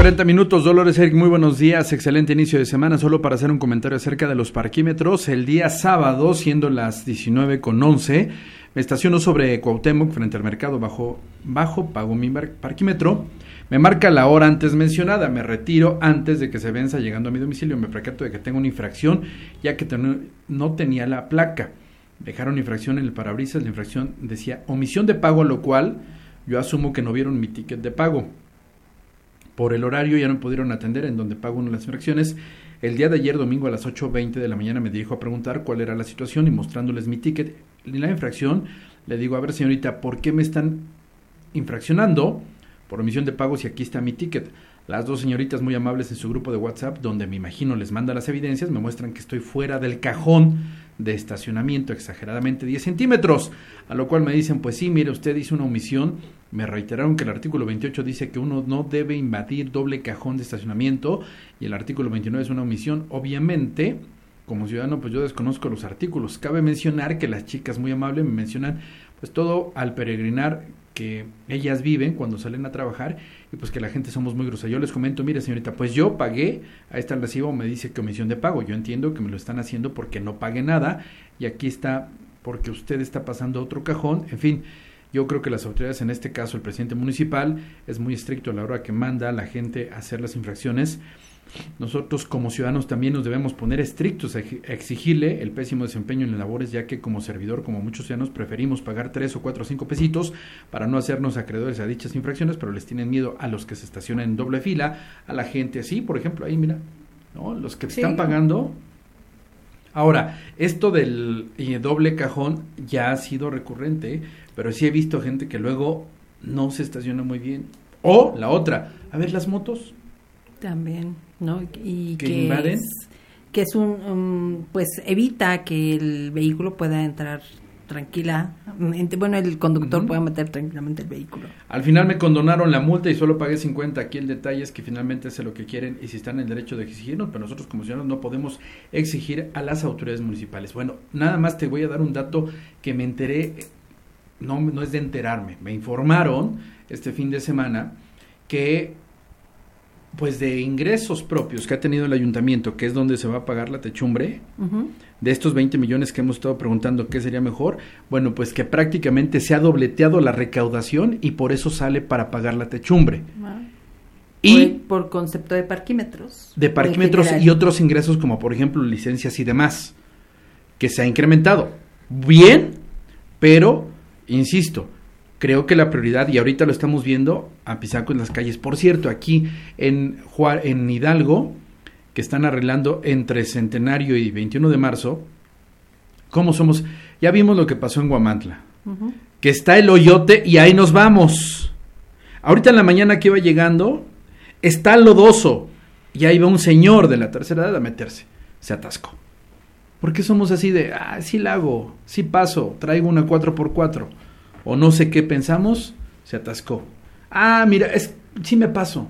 40 minutos, Dolores Eric, muy buenos días, excelente inicio de semana. Solo para hacer un comentario acerca de los parquímetros, el día sábado, siendo las 19:11, me estaciono sobre Cuauhtémoc, frente al mercado, bajo, pago mi parquímetro, me marca la hora antes mencionada, me retiro antes de que se venza llegando a mi domicilio, me percato de que tengo una infracción, ya que no tenía la placa. Dejaron infracción en el parabrisas, la infracción decía omisión de pago, a lo cual yo asumo que no vieron mi ticket de pago. Por el horario ya no pudieron atender en donde pago una de las infracciones. El día de ayer, domingo, a las 8:20 de la mañana, me dirijo a preguntar cuál era la situación y mostrándoles mi ticket y la infracción, le digo, a ver señorita, ¿por qué me están infraccionando por omisión de pago si aquí está mi ticket? Las dos señoritas muy amables en su grupo de WhatsApp, donde me imagino les manda las evidencias, me muestran que estoy fuera del cajón de estacionamiento, exageradamente 10 centímetros, a lo cual me dicen, pues sí, mire, usted hizo una omisión. Me reiteraron que el artículo 28 dice que uno no debe invadir doble cajón de estacionamiento y el artículo 29 es una omisión. Obviamente, como ciudadano, pues yo desconozco los artículos. Cabe mencionar que las chicas muy amables me mencionan pues todo al peregrinar que ellas viven cuando salen a trabajar y pues que la gente somos muy grosa. Yo les comento, mire señorita, pues yo pagué, ahí está el recibo, me dice que omisión de pago. Yo entiendo que me lo están haciendo porque no pagué nada y aquí está porque usted está pasando a otro cajón, en fin. Yo creo que las autoridades, en este caso el presidente municipal, es muy estricto a la hora que manda a la gente a hacer las infracciones. Nosotros como ciudadanos también nos debemos poner estrictos a exigirle el pésimo desempeño en las labores, ya que como servidor, como muchos ciudadanos, preferimos pagar 3 o 4 o 5 pesitos para no hacernos acreedores a dichas infracciones, pero les tienen miedo a los que se estacionan en doble fila, a la gente así, por ejemplo, ahí mira, ¿no? Los que están pagando. Ahora, esto del doble cajón ya ha sido recurrente, pero sí he visto gente que luego no se estaciona muy bien. O la otra, a ver las motos. También, ¿no? Y que invaden. Que es pues evita que el vehículo pueda entrar tranquila. Bueno, el conductor puede meter tranquilamente el vehículo. Al final me condonaron la multa y solo pagué 50. Aquí el detalle es que finalmente hace lo que quieren y si están en el derecho de exigirnos, pero nosotros como ciudadanos no podemos exigir a las autoridades municipales. Bueno, nada más te voy a dar un dato que me enteré, no es de enterarme, me informaron este fin de semana que pues de ingresos propios que ha tenido el ayuntamiento, que es donde se va a pagar la techumbre, de estos 20 millones que hemos estado preguntando qué sería mejor, bueno, pues que prácticamente se ha dobleteado la recaudación y por eso sale para pagar la techumbre. Y por concepto de parquímetros. De parquímetros y otros ingresos como por ejemplo licencias y demás, que se ha incrementado. Bien, pero, insisto, creo que la prioridad, y ahorita lo estamos viendo a pisaco en las calles. Por cierto, aquí en Hidalgo, que están arreglando entre Centenario y 21 de marzo, ¿cómo somos? Ya vimos lo que pasó en Huamantla, que está el hoyote y ahí nos vamos. Ahorita en la mañana que iba llegando, está lodoso, y ahí va un señor de la tercera edad a meterse, se atascó. ¿Por qué somos así de, sí la hago, sí paso, traigo una 4x4? O no sé qué pensamos, se atascó. Mira, sí me paso.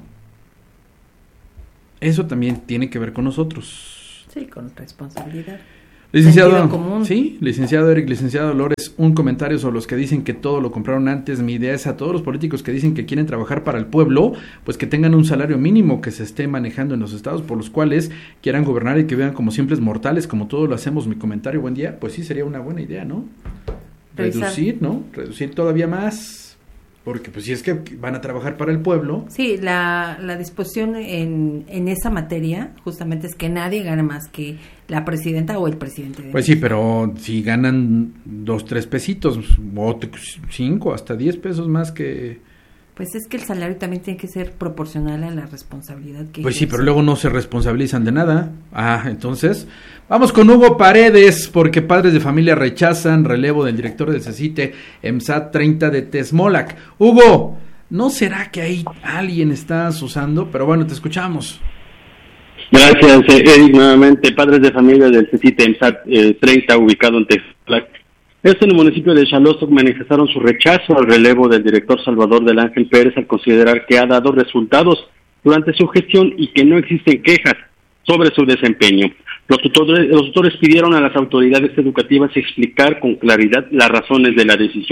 Eso también tiene que ver con nosotros. Sí, con responsabilidad. Licenciado Eric, licenciado Dolores, un comentario sobre los que dicen que todo lo compraron antes. Mi idea es a todos los políticos que dicen que quieren trabajar para el pueblo, pues que tengan un salario mínimo que se esté manejando en los estados por los cuales quieran gobernar y que vean como simples mortales, como todos lo hacemos. Mi comentario, buen día, pues sí sería una buena idea, ¿no? Reducir todavía más, porque pues si es que van a trabajar para el pueblo. Sí, la disposición en esa materia justamente es que nadie gane más que la presidenta o el presidente. Pues sí, pero si ganan 2, 3 pesitos, o 5, hasta 10 pesos más que... Pues es que el salario también tiene que ser proporcional a la responsabilidad que... Pues sí, pero luego no se responsabilizan de nada. Entonces, vamos con Hugo Paredes, porque padres de familia rechazan relevo del director del CECITE, EMSAT 30 de Tesmolac. Hugo, ¿no será que ahí alguien está usando? Pero bueno, te escuchamos. Gracias, Eric, nuevamente. Padres de familia del CECITE EMSAT 30, ubicado en Tesmolac. En el municipio de Xalostoc manifestaron su rechazo al relevo del director Salvador del Ángel Pérez al considerar que ha dado resultados durante su gestión y que no existen quejas sobre su desempeño. Los tutores pidieron a las autoridades educativas explicar con claridad las razones de la decisión.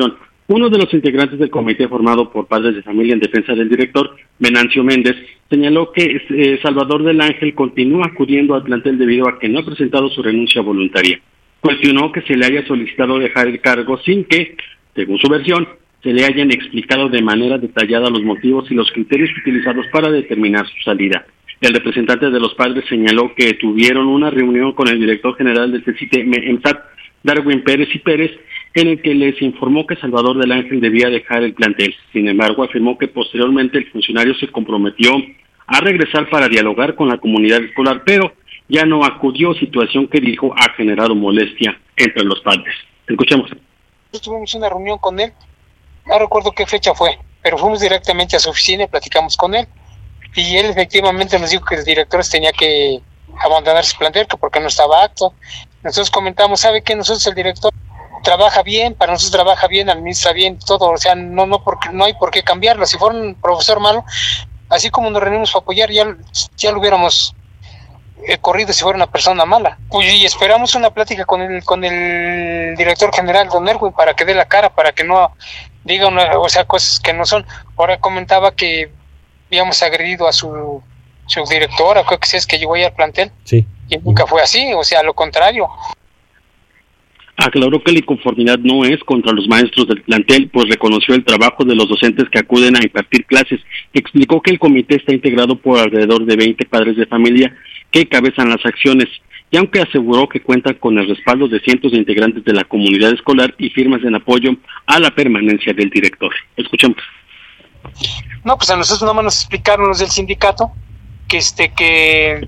Uno de los integrantes del comité formado por padres de familia en defensa del director, Venancio Méndez, señaló que Salvador del Ángel continúa acudiendo al plantel debido a que no ha presentado su renuncia voluntaria. Cuestionó que se le haya solicitado dejar el cargo sin que, según su versión, se le hayan explicado de manera detallada los motivos y los criterios utilizados para determinar su salida. El representante de los padres señaló que tuvieron una reunión con el director general del CECITE-EMSAT, Darwin Pérez y Pérez, en el que les informó que Salvador del Ángel debía dejar el plantel. Sin embargo, afirmó que posteriormente el funcionario se comprometió a regresar para dialogar con la comunidad escolar, pero ya no acudió, situación que dijo ha generado molestia entre los padres. Escuchemos. Tuvimos una reunión con él, no recuerdo qué fecha fue, pero fuimos directamente a su oficina y platicamos con él. Y él efectivamente nos dijo que el director tenía que abandonar su plantel, que porque no estaba apto. Nosotros comentamos, ¿sabe qué? Nosotros el director trabaja bien, para nosotros trabaja bien, administra bien, todo, o sea, porque no hay por qué cambiarlo. Si fuera un profesor malo, así como nos reunimos para apoyar, ya lo hubiéramos corrido si fuera una persona mala. Y esperamos una plática con el director general, don Erwin, para que dé la cara, para que no diga cosas que no son. Ahora comentaba que habíamos agredido a su directora, creo que sí es que llegó ahí al plantel, sí. Y nunca fue así, o sea, lo contrario. Aclaró que la inconformidad no es contra los maestros del plantel, pues reconoció el trabajo de los docentes que acuden a impartir clases. Explicó que el comité está integrado por alrededor de 20 padres de familia que encabezan las acciones, y aunque aseguró que cuentan con el respaldo de cientos de integrantes de la comunidad escolar y firmas en apoyo a la permanencia del director. Escuchemos. No, pues a nosotros nada más nos explicaron los del sindicato que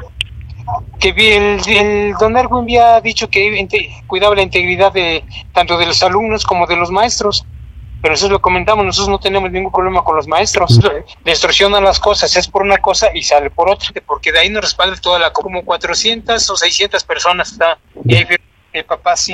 el don Erwin había dicho que cuidaba la integridad de tanto de los alumnos como de los maestros, pero nosotros lo comentamos, nosotros no tenemos ningún problema con los maestros. Distorsionan las cosas, es por una cosa y sale por otra, porque de ahí nos respalda toda la como 400 o 600 personas está, y ahí el papá sí.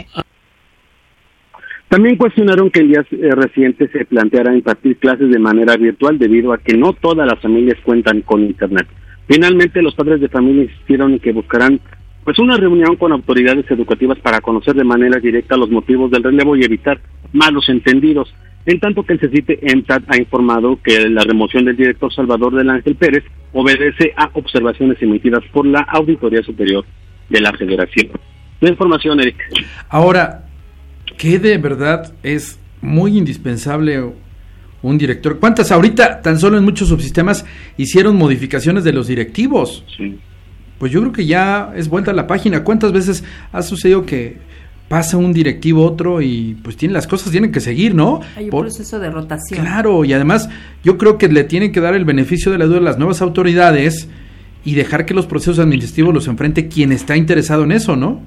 También cuestionaron que en días recientes se planteara impartir clases de manera virtual debido a que no todas las familias cuentan con internet. Finalmente, los padres de familia insistieron en que buscarán una reunión con autoridades educativas para conocer de manera directa los motivos del relevo y evitar malos entendidos. En tanto que el CECITE-EMSAT ha informado que la remoción del director Salvador del Ángel Pérez obedece a observaciones emitidas por la Auditoría Superior de la Federación. La información, Eric. Ahora, ¿qué de verdad es muy indispensable un director? ¿Cuántas ahorita, tan solo en muchos subsistemas, hicieron modificaciones de los directivos? Sí. Pues yo creo que ya es vuelta a la página. ¿Cuántas veces ha sucedido que pasa un directivo otro y pues las cosas tienen que seguir, ¿no? Hay un proceso de rotación. Claro, y además yo creo que le tienen que dar el beneficio de la duda a las nuevas autoridades y dejar que los procesos administrativos los enfrente quien está interesado en eso, ¿no?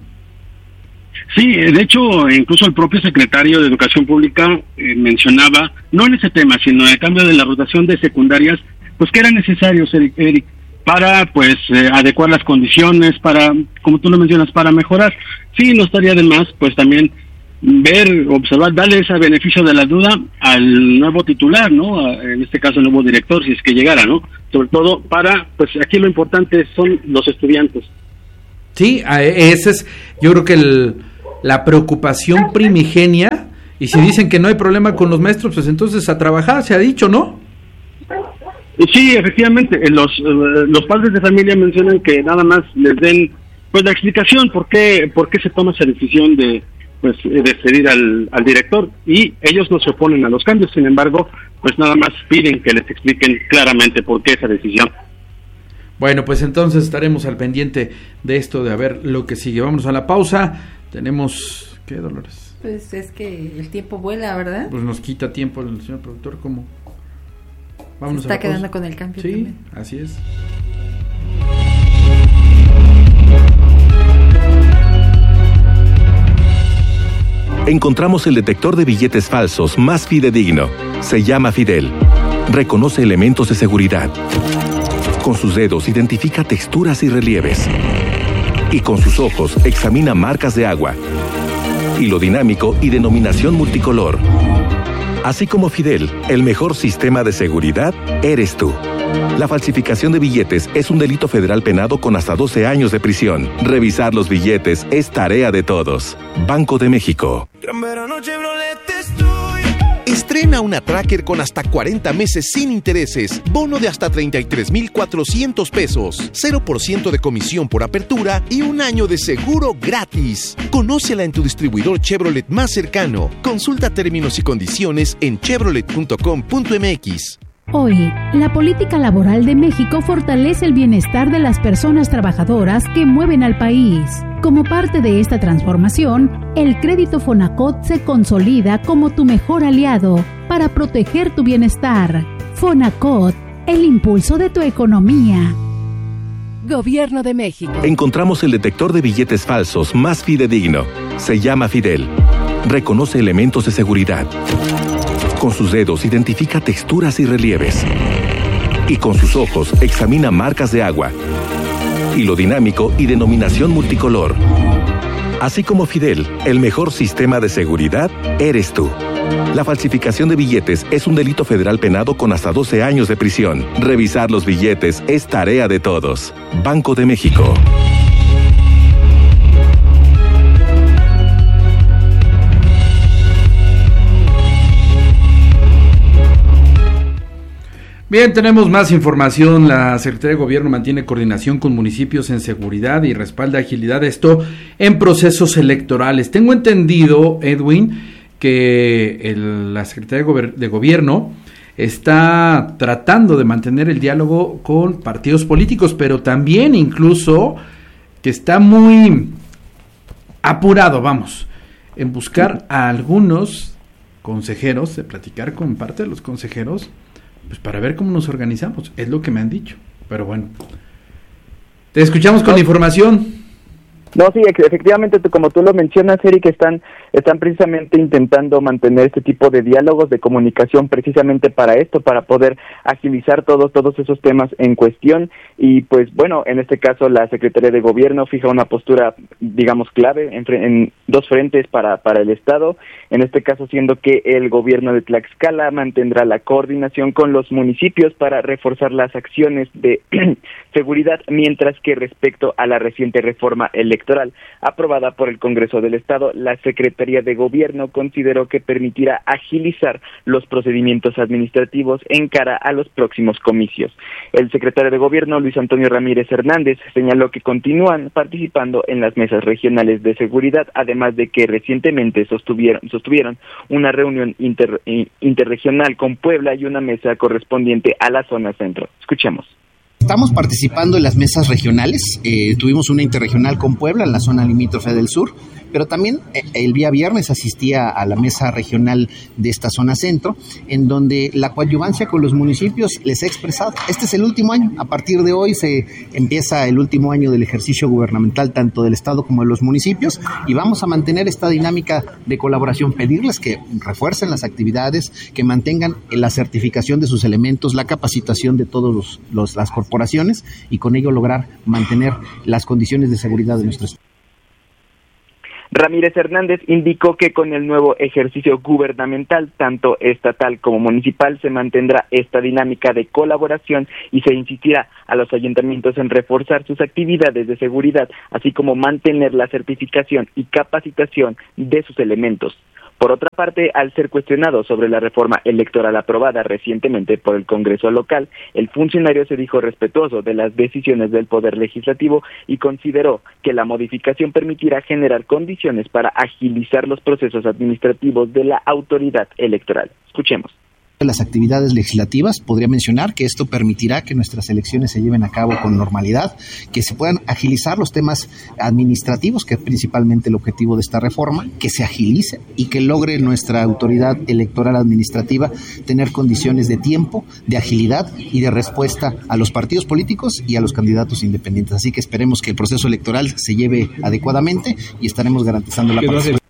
Sí, de hecho, incluso el propio secretario de Educación Pública mencionaba, no en ese tema, sino en el cambio de la rotación de secundarias, pues que era necesario, Eric, para adecuar las condiciones, para, como tú lo mencionas, para mejorar. Sí, no estaría de más, pues también ver, observar, darle ese beneficio de la duda al nuevo titular, ¿no? En este caso el nuevo director, si es que llegara, ¿no? Sobre todo para, pues aquí lo importante son los estudiantes. Sí, ese es, yo creo que la preocupación primigenia, y si dicen que no hay problema con los maestros, pues entonces a trabajar, se ha dicho, ¿no? Sí, efectivamente, los padres de familia mencionan que nada más les den pues la explicación por qué se toma esa decisión de despedir al director, y ellos no se oponen a los cambios, sin embargo, pues nada más piden que les expliquen claramente por qué esa decisión. Bueno, pues entonces estaremos al pendiente de esto, de a ver lo que sigue. Vámonos a la pausa. Tenemos... ¿Qué, Dolores? Pues es que el tiempo vuela, ¿verdad? Pues nos quita tiempo el señor productor, ¿cómo? Vámonos. Se está quedando con el cambio. Sí, también. Así es. Encontramos el detector de billetes falsos más fidedigno. Se llama Fidel. Reconoce elementos de seguridad. Con sus dedos identifica texturas y relieves. Y con sus ojos examina marcas de agua, hilo dinámico y denominación multicolor. Así como Fidel, el mejor sistema de seguridad eres tú. La falsificación de billetes es un delito federal penado con hasta 12 años de prisión. Revisar los billetes es tarea de todos. Banco de México. Gran verano Chevrolet estoy. Estrena una Tracker con hasta 40 meses sin intereses, bono de hasta 33,400 pesos, 0% de comisión por apertura y un año de seguro gratis. Conócela en tu distribuidor Chevrolet más cercano. Consulta términos y condiciones en chevrolet.com.mx. Hoy, la política laboral de México fortalece el bienestar de las personas trabajadoras que mueven al país. Como parte de esta transformación, el crédito Fonacot se consolida como tu mejor aliado para proteger tu bienestar. Fonacot, el impulso de tu economía. Gobierno de México. Encontramos el detector de billetes falsos más fidedigno. Se llama Fidel. Reconoce elementos de seguridad. Con sus dedos identifica texturas y relieves. Y con sus ojos examina marcas de agua. Hilo dinámico y denominación multicolor. Así como Fidel, el mejor sistema de seguridad eres tú. La falsificación de billetes es un delito federal penado con hasta 12 años de prisión. Revisar los billetes es tarea de todos. Banco de México. Bien, tenemos más información. La Secretaría de Gobierno mantiene coordinación con municipios en seguridad y respalda agilidad, esto en procesos electorales. Tengo entendido, Edwin, que la Secretaría de Gobierno está tratando de mantener el diálogo con partidos políticos, pero también incluso que está muy apurado, en buscar a algunos consejeros, de platicar con parte de los consejeros, pues para ver cómo nos organizamos, es lo que me han dicho, pero bueno. Te escuchamos con la información. No, sí, efectivamente, como tú lo mencionas, Eric, están precisamente intentando mantener este tipo de diálogos, de comunicación, precisamente para esto, para poder agilizar todos esos temas en cuestión. Y pues bueno, en este caso la Secretaría de Gobierno fija una postura, digamos, clave en dos frentes para el Estado, en este caso siendo que el gobierno de Tlaxcala mantendrá la coordinación con los municipios para reforzar las acciones de seguridad, mientras que respecto a la reciente reforma electoral aprobada por el Congreso del Estado, la Secretaría de Gobierno consideró que permitirá agilizar los procedimientos administrativos en cara a los próximos comicios. El secretario de Gobierno, Luis Antonio Ramírez Hernández, señaló que continúan participando en las mesas regionales de seguridad, además de que recientemente sostuvieron una reunión interregional con Puebla y una mesa correspondiente a la zona centro. Escuchemos. Estamos participando en las mesas regionales, tuvimos una interregional con Puebla en la zona limítrofe del sur, pero también el día viernes asistía a la mesa regional de esta zona centro, en donde la coadyuvancia con los municipios les he expresado. Este es el último año, a partir de hoy se empieza el último año del ejercicio gubernamental tanto del Estado como de los municipios y vamos a mantener esta dinámica de colaboración, pedirles que refuercen las actividades, que mantengan la certificación de sus elementos, la capacitación de todas las corporaciones y con ello lograr mantener las condiciones de seguridad de nuestro Estado. Ramírez Hernández indicó que con el nuevo ejercicio gubernamental, tanto estatal como municipal, se mantendrá esta dinámica de colaboración y se insistirá a los ayuntamientos en reforzar sus actividades de seguridad, así como mantener la certificación y capacitación de sus elementos. Por otra parte, al ser cuestionado sobre la reforma electoral aprobada recientemente por el Congreso local, el funcionario se dijo respetuoso de las decisiones del Poder Legislativo y consideró que la modificación permitirá generar condiciones para agilizar los procesos administrativos de la autoridad electoral. Escuchemos. Las actividades legislativas, podría mencionar que esto permitirá que nuestras elecciones se lleven a cabo con normalidad, que se puedan agilizar los temas administrativos, que es principalmente el objetivo de esta reforma, que se agilice y que logre nuestra autoridad electoral administrativa tener condiciones de tiempo, de agilidad y de respuesta a los partidos políticos y a los candidatos independientes. Así que esperemos que el proceso electoral se lleve adecuadamente y estaremos garantizando la participación.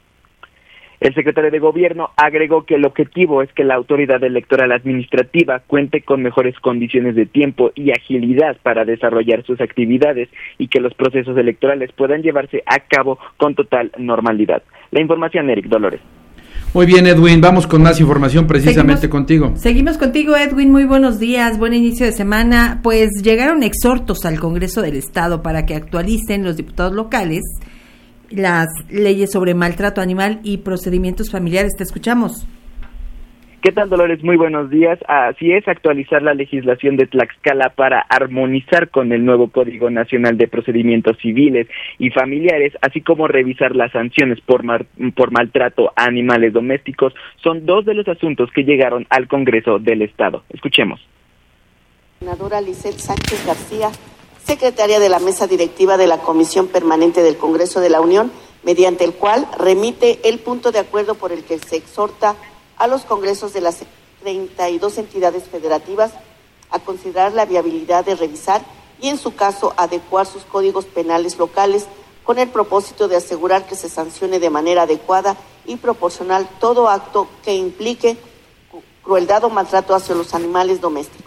El secretario de Gobierno agregó que el objetivo es que la autoridad electoral administrativa cuente con mejores condiciones de tiempo y agilidad para desarrollar sus actividades y que los procesos electorales puedan llevarse a cabo con total normalidad. La información, Eric Dolores. Muy bien, Edwin, vamos con más información precisamente contigo. Seguimos contigo, Edwin, muy buenos días, buen inicio de semana. Pues llegaron exhortos al Congreso del Estado para que actualicen los diputados locales las leyes sobre maltrato animal y procedimientos familiares. Te escuchamos. ¿Qué tal, Dolores? Muy buenos días. Así es, actualizar la legislación de Tlaxcala para armonizar con el nuevo Código Nacional de Procedimientos Civiles y Familiares, así como revisar las sanciones por maltrato a animales domésticos, son dos de los asuntos que llegaron al Congreso del Estado. Escuchemos. Senadora Lisette Sánchez García, secretaria de la Mesa Directiva de la Comisión Permanente del Congreso de la Unión, mediante el cual remite el punto de acuerdo por el que se exhorta a los congresos de las 32 entidades federativas a considerar la viabilidad de revisar y, en su caso, adecuar sus códigos penales locales con el propósito de asegurar que se sancione de manera adecuada y proporcional todo acto que implique crueldad o maltrato hacia los animales domésticos.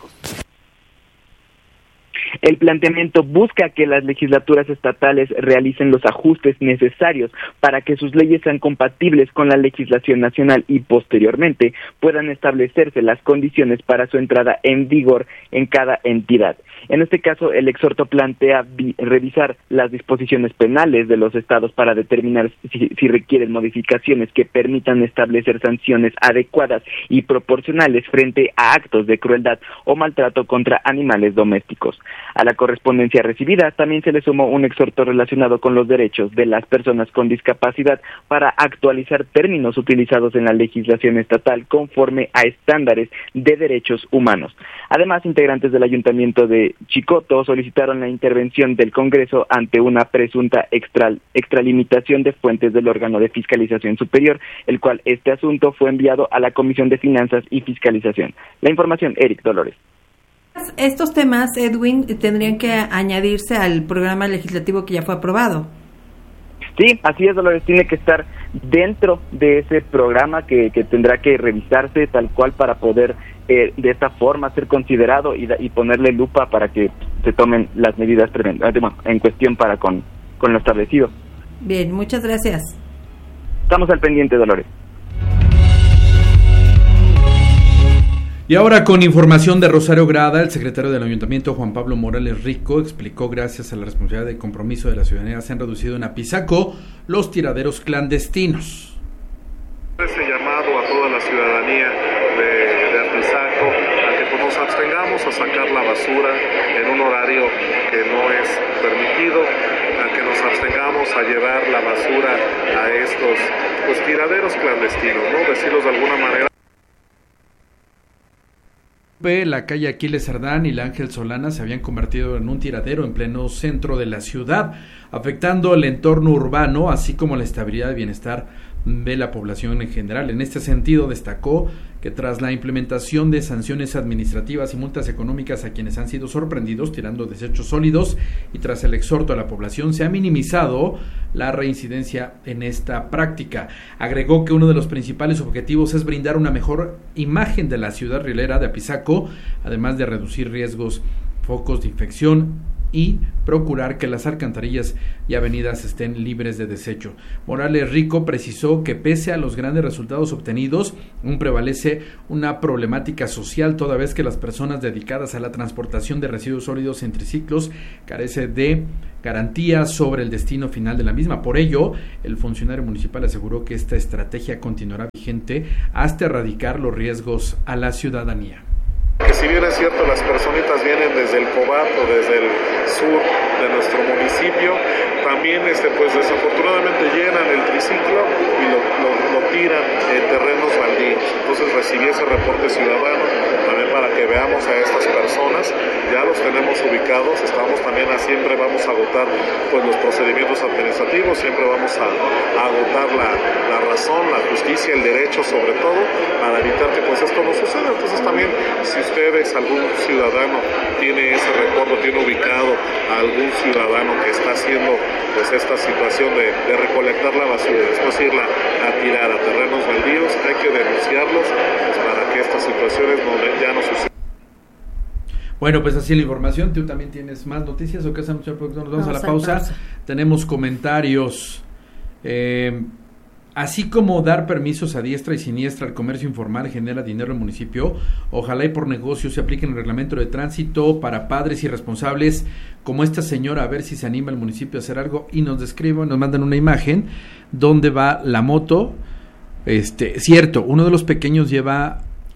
El planteamiento busca que las legislaturas estatales realicen los ajustes necesarios para que sus leyes sean compatibles con la legislación nacional y posteriormente puedan establecerse las condiciones para su entrada en vigor en cada entidad. En este caso, el exhorto plantea revisar las disposiciones penales de los estados para determinar si requieren modificaciones que permitan establecer sanciones adecuadas y proporcionales frente a actos de crueldad o maltrato contra animales domésticos. A la correspondencia recibida también se le sumó un exhorto relacionado con los derechos de las personas con discapacidad para actualizar términos utilizados en la legislación estatal conforme a estándares de derechos humanos. Además, integrantes del Ayuntamiento de Chicoto solicitaron la intervención del Congreso ante una presunta extralimitación de fuentes del órgano de fiscalización superior, el cual este asunto fue enviado a la Comisión de Finanzas y Fiscalización. La información, Eric Dolores. Estos temas, Edwin, tendrían que añadirse al programa legislativo que ya fue aprobado. Sí, así es, Dolores, tiene que estar dentro de ese programa que tendrá que revisarse tal cual para poder de esta forma ser considerado y ponerle lupa para que se tomen las medidas en cuestión para con lo establecido. Bien, muchas gracias. Estamos al pendiente, Dolores. Y ahora con información de Rosario Grada, el secretario del Ayuntamiento, Juan Pablo Morales Rico, explicó gracias a la responsabilidad y compromiso de la ciudadanía se han reducido en Apizaco los tiraderos clandestinos. Ese llamado a toda la ciudadanía de Apizaco a que nos abstengamos a sacar la basura en un horario que no es permitido, a que nos abstengamos a llevar la basura a estos tiraderos clandestinos, ¿no? Decirlos de alguna manera. La calle Aquiles Cerdán y la Ángel Solana se habían convertido en un tiradero en pleno centro de la ciudad, afectando el entorno urbano, así como la estabilidad y bienestar de la población en general. En este sentido, destacó que tras la implementación de sanciones administrativas y multas económicas a quienes han sido sorprendidos tirando desechos sólidos y tras el exhorto a la población, se ha minimizado la reincidencia en esta práctica. Agregó que uno de los principales objetivos es brindar una mejor imagen de la ciudad rielera de Apizaco, además de reducir riesgos, focos de infección y procurar que las alcantarillas y avenidas estén libres de desecho. Morales Rico precisó que pese a los grandes resultados obtenidos, aún prevalece una problemática social toda vez que las personas dedicadas a la transportación de residuos sólidos en triciclos carecen de garantías sobre el destino final de la misma. Por ello, el funcionario municipal aseguró que esta estrategia continuará vigente hasta erradicar los riesgos a la ciudadanía. Que si bien es cierto, las personitas vienen desde el Cobato, desde el sur de nuestro municipio, también pues desafortunadamente llenan el triciclo y lo tiran en terrenos baldíos. Entonces recibí ese reporte ciudadano también para que veamos a estas personas, ya los tenemos ubicados, siempre vamos a agotar pues los procedimientos administrativos, siempre vamos a agotar la razón, la justicia, el derecho sobre todo, para evitar que pues esto no suceda. Entonces también, si ustedes, algún ciudadano tiene ese recuerdo, tiene ubicado a algún ciudadano que está haciendo pues esta situación de recolectar la basura y después irla a tirar a terrenos baldíos, hay que denunciarlos pues, para que estas situaciones ya no sucedan. Bueno, pues así la información. ¿Tú también tienes más noticias o qué hacemos? Nos vamos a la pausa. Tenemos comentarios. Así como dar permisos a diestra y siniestra al comercio informal genera dinero en el municipio, ojalá y por negocio se aplique en el reglamento de tránsito para padres irresponsables como esta señora, a ver si se anima el municipio a hacer algo. Y nos describen, nos mandan una imagen donde va la moto. Cierto, uno de los pequeños lleva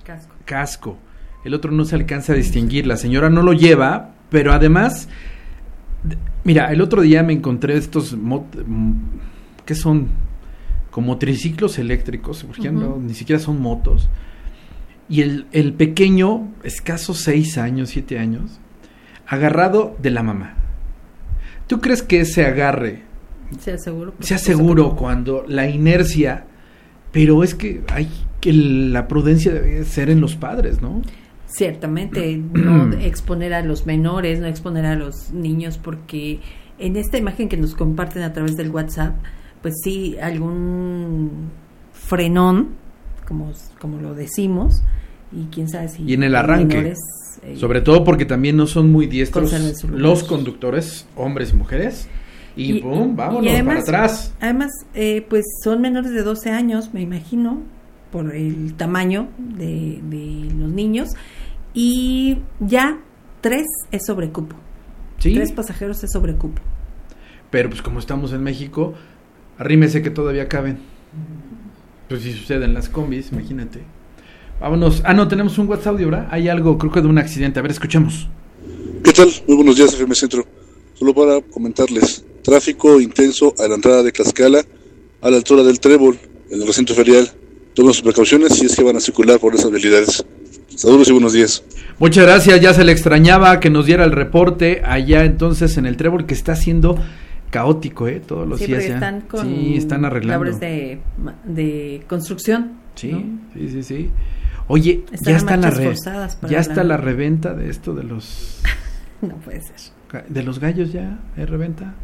casco, el otro no se alcanza a distinguir, la señora no lo lleva, pero además, mira, el otro día me encontré estos, ¿qué son? Como triciclos eléctricos, porque ni siquiera son motos, y el pequeño, escasos 6 años, 7 años, agarrado de la mamá. ¿Tú crees que ese agarre sea seguro cuando la inercia, pero es que hay que la prudencia debe ser en los padres, ¿no? Ciertamente, no exponer a los menores, no exponer a los niños, porque en esta imagen que nos comparten a través del WhatsApp, pues sí, algún frenón, como lo decimos, y quién sabe si... Y en el arranque, menores, sobre todo porque también no son muy diestros los conductores, hombres y mujeres, y ¡pum! Vámonos, y además, para atrás. Además, pues son menores de 12 años, me imagino, por el tamaño de los niños, y ya 3 es sobrecupo. ¿Sí? 3 pasajeros es sobrecupo. Pero pues como estamos en México, arrímese que todavía caben. Pues si sucede en las combis, imagínate. Vámonos. No, tenemos un WhatsApp audio, ¿verdad? Hay algo, creo que de un accidente. A ver, escuchemos. ¿Qué tal? Muy buenos días, FM Centro. Solo para comentarles, tráfico intenso a la entrada de Tlaxcala, a la altura del Trébol, en el recinto ferial. Tomen sus precauciones si es que van a circular por esas vialidades. Saludos y buenos días. Muchas gracias, ya se le extrañaba que nos diera el reporte allá entonces en el Trébol, que está siendo caótico, todos los días ya. Están arreglando. Labores de construcción. Sí, ¿no? Sí. Oye, ya está la reventa de esto de los... No puede ser. De los gallos ya, ¿hay reventa?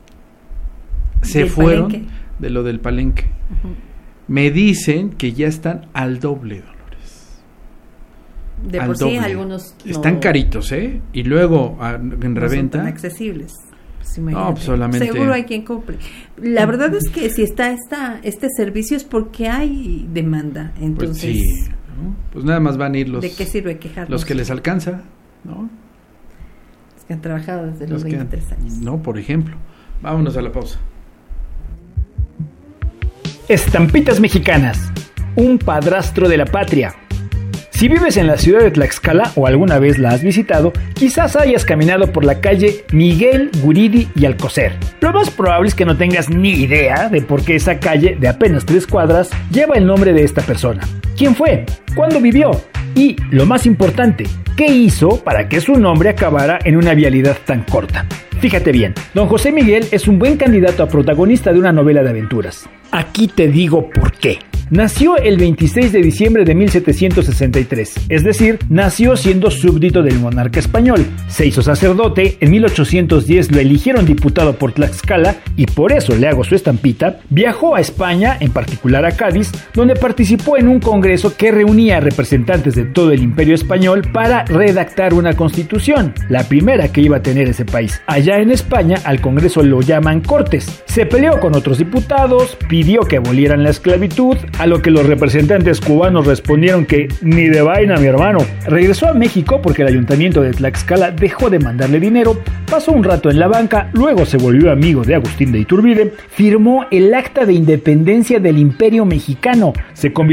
Se fueron palenque. De lo del palenque. Me dicen que ya están al doble, Dolores. De por sí algunos no... Están caritos, Y luego en reventa... No son tan accesibles. No, pues solamente... Seguro hay quien compre. La verdad es que si está este servicio es porque hay demanda. Entonces, pues sí, ¿no? Pues nada más van a ir los... ¿De qué sirve quejarnos? Los que les alcanza, ¿no? Los que han trabajado desde los 23 años. No, por ejemplo. Vámonos a la pausa. Estampitas Mexicanas, un padrastro de la patria. Si vives en la ciudad de Tlaxcala o alguna vez la has visitado, quizás hayas caminado por la calle Miguel Guridi y Alcocer. Lo más probable es que no tengas ni idea de por qué esa calle, de apenas 3 cuadras, lleva el nombre de esta persona. ¿Quién fue? ¿Cuándo vivió? Y, lo más importante, ¿qué hizo para que su nombre acabara en una vialidad tan corta? Fíjate bien, don José Miguel es un buen candidato a protagonista de una novela de aventuras. Aquí te digo por qué. Nació el 26 de diciembre de 1763, es decir, nació siendo súbdito del monarca español. Se hizo sacerdote, en 1810 lo eligieron diputado por Tlaxcala y por eso le hago su estampita. Viajó a España, en particular a Cádiz, donde participó en un congreso que reunía a representantes de todo el imperio español para redactar una constitución, la primera que iba a tener ese país. Allá en España al congreso lo llaman Cortes. Se peleó con otros diputados, pidió que abolieran la esclavitud, a lo que los representantes cubanos respondieron que ni de vaina, mi hermano. Regresó a México porque el ayuntamiento de Tlaxcala dejó de mandarle dinero, pasó un rato en la banca, luego se volvió amigo de Agustín de Iturbide, firmó el acta de independencia del Imperio Mexicano, se convirtió